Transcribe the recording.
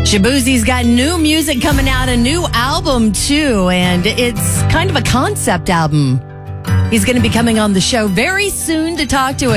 Shaboozie's got new music coming out, a new album too, and it's kind of a concept album. He's going to be coming on the show very soon to talk to us.